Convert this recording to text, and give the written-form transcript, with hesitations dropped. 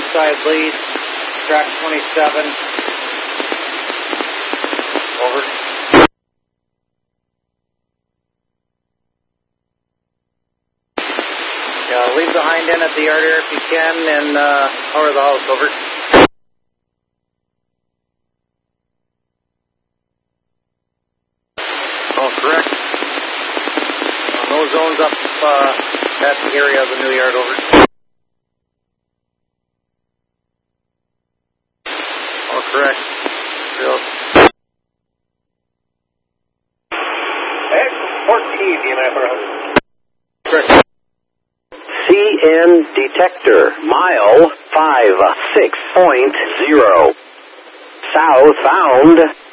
inside lead, track 27. Over. Leave the hind end at the yard air if you can, and power the house. Over. Oh, correct. No zones up at the area of the new yard. Over. Oh, correct. X14, DNI 400. Correct. CN detector, mile 56.0. Southbound